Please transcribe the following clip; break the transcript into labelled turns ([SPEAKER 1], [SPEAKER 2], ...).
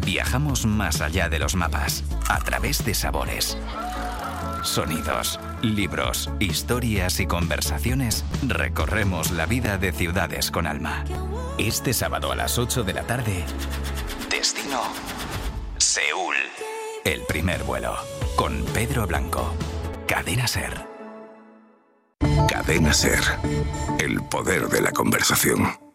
[SPEAKER 1] Viajamos más allá de los mapas, a través de sabores, sonidos, libros, historias y conversaciones. Recorremos la vida de ciudades con alma. Este sábado a las 8 de la tarde, destino Seúl. El primer vuelo, con Pedro Blanco. Cadena SER.
[SPEAKER 2] Cadena SER. El poder de la conversación.